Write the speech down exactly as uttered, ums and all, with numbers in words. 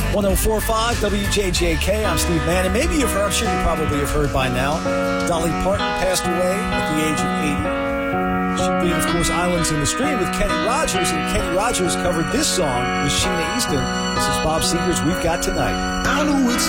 one oh four point five W J J K. I'm Steve Manning. Maybe you've heard, I'm sure you probably have heard by now, Dolly Parton passed away at the age of eighty. She did, of course, Islands in the Stream with Kenny Rogers, and Kenny Rogers covered this song with Sheena Easton. This is Bob Seger's We've Got Tonight. I know it's